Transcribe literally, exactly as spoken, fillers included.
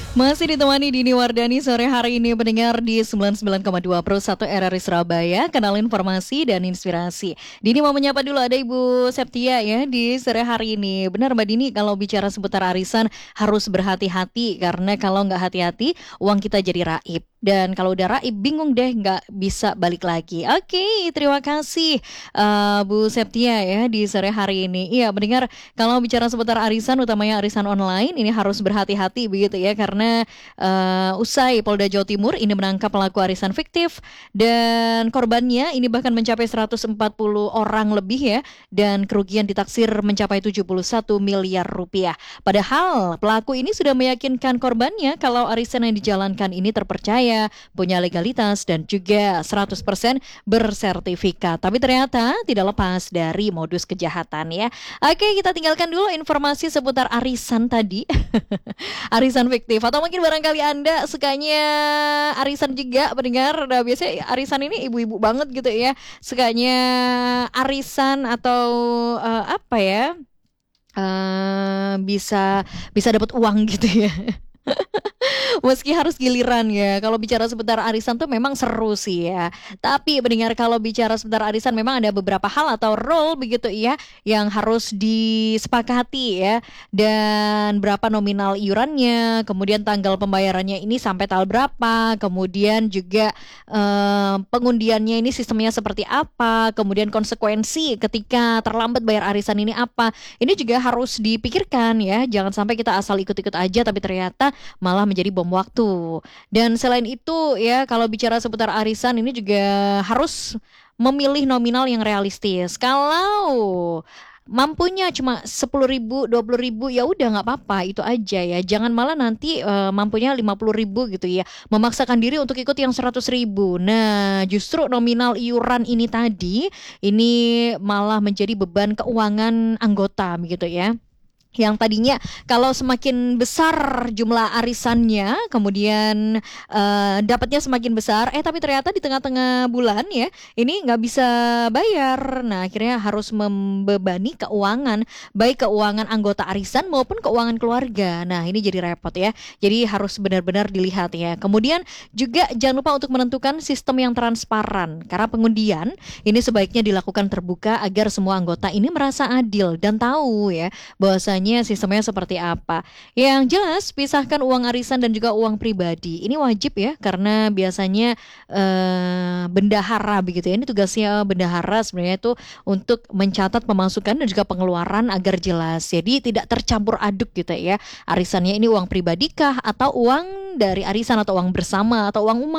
Masih ditemani Dini Wardani sore hari ini pendengar di sembilan puluh sembilan koma dua Pro satu R R I Surabaya, kanal informasi dan inspirasi. Dini mau menyapa dulu, ada Ibu Septia ya di sore hari ini. Benar Mbak Dini, kalau bicara seputar arisan harus berhati-hati karena kalau nggak hati-hati uang kita jadi raib. Dan kalau udah raib bingung deh nggak bisa balik lagi. Oke, terima kasih uh, Bu Septia ya di sore hari ini. Iya mendengar, kalau bicara seputar arisan utamanya arisan online ini harus berhati-hati begitu ya, karena uh, usai Polda Jawa Timur ini menangkap pelaku arisan fiktif dan korbannya ini bahkan mencapai seratus empat puluh orang lebih ya, dan kerugian ditaksir mencapai tujuh puluh satu miliar rupiah. Padahal pelaku ini sudah meyakinkan korbannya kalau arisan yang dijalankan ini terpercaya, punya legalitas dan juga seratus persen bersertifikat. Tapi ternyata tidak lepas dari modus kejahatan ya. Oke, kita tinggalkan dulu informasi seputar arisan tadi. Arisan fiktif, atau mungkin barangkali Anda sukanya arisan juga pendengar. Nah, biasanya arisan ini ibu-ibu banget gitu ya, sukanya arisan atau uh, apa ya, uh, bisa bisa dapat uang gitu ya. Meski harus giliran ya. Kalau bicara seputar arisan tuh memang seru sih ya. Tapi mendengar, kalau bicara seputar arisan memang ada beberapa hal atau role begitu ya yang harus disepakati ya. Dan berapa nominal iurannya, kemudian tanggal pembayarannya ini sampai tanggal berapa, kemudian juga eh, pengundiannya ini sistemnya seperti apa, kemudian konsekuensi ketika terlambat bayar arisan ini apa. Ini juga harus dipikirkan ya. Jangan sampai kita asal ikut-ikut aja tapi ternyata malah menjadi bom waktu. Dan selain itu ya, kalau bicara seputar arisan ini juga harus memilih nominal yang realistis. Kalau mampunya cuma sepuluh ribu, dua puluh ribu, ya udah nggak apa-apa, itu aja ya. Jangan malah nanti uh, mampunya lima puluh ribu gitu ya, memaksakan diri untuk ikut yang seratus ribu. Nah, justru nominal iuran ini tadi, ini malah menjadi beban keuangan anggota begitu ya. Yang tadinya kalau semakin besar jumlah arisannya, kemudian uh, dapatnya semakin besar, eh tapi ternyata di tengah-tengah bulan ya, ini nggak bisa bayar. Nah, akhirnya harus membebani keuangan, baik keuangan anggota arisan maupun keuangan keluarga. Nah, ini jadi repot ya. Jadi harus benar-benar dilihat ya. Kemudian juga jangan lupa untuk menentukan sistem yang transparan, karena pengundian ini sebaiknya dilakukan terbuka agar semua anggota ini merasa adil dan tahu ya bahwasanya sistemnya seperti apa. Yang jelas, pisahkan uang arisan dan juga uang pribadi. Ini wajib ya, karena biasanya eh, bendahara begitu ya. Ini tugasnya bendahara sebenarnya itu untuk mencatat pemasukan dan juga pengeluaran agar jelas. Jadi tidak tercampur aduk gitu ya. Arisannya ini uang pribadi kah, atau uang dari arisan, atau uang bersama, atau uang umat.